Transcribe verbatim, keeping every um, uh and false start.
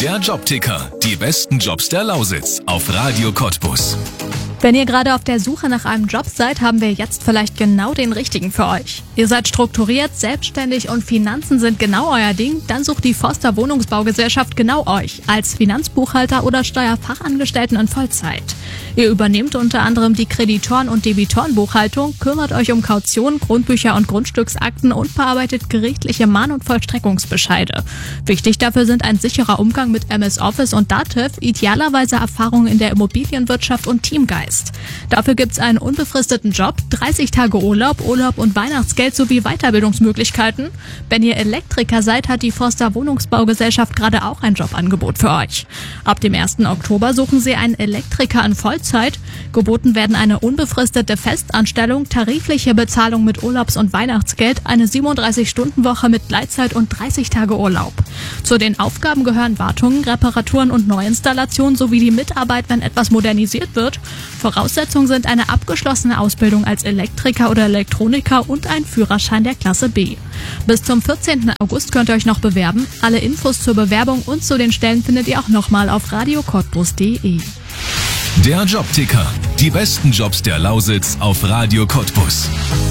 Der Jobticker. Die besten Jobs der Lausitz auf Radio Cottbus. Wenn ihr gerade auf der Suche nach einem Job seid, haben wir jetzt vielleicht genau den richtigen für euch. Ihr seid strukturiert, selbstständig und Finanzen sind genau euer Ding, dann sucht die Forster Wohnungsbaugesellschaft genau euch als Finanzbuchhalter oder Steuerfachangestellten in Vollzeit. Ihr übernehmt unter anderem die Kreditoren- und Debitorenbuchhaltung, kümmert euch um Kaution, Grundbücher und Grundstücksakten und bearbeitet gerichtliche Mahn- und Vollstreckungsbescheide. Wichtig dafür sind ein sicherer Umgang mit M S Office und Datev, idealerweise Erfahrung in der Immobilienwirtschaft und Teamgeist. Dafür gibt's einen unbefristeten Job, dreißig Tage Urlaub, Urlaub und Weihnachtsgeld sowie Weiterbildungsmöglichkeiten. Wenn ihr Elektriker seid, hat die Forster Wohnungsbaugesellschaft gerade auch ein Jobangebot für euch. Ab dem ersten Oktober suchen sie einen Elektriker in Vollzeit. Geboten werden eine unbefristete Festanstellung, tarifliche Bezahlung mit Urlaubs- und Weihnachtsgeld, eine siebenunddreißig-Stunden-Woche mit Gleitzeit und dreißig Tage Urlaub. Zu den Aufgaben gehören Wartungen, Reparaturen und Neuinstallationen sowie die Mitarbeit, wenn etwas modernisiert wird. Voraussetzungen sind eine abgeschlossene Ausbildung als Elektriker oder Elektroniker und ein Führerschein der Klasse B. Bis zum vierzehnten August könnt ihr euch noch bewerben. Alle Infos zur Bewerbung und zu den Stellen findet ihr auch nochmal auf radio cottbus punkt de. Der Jobticker. Die besten Jobs der Lausitz auf Radio Cottbus.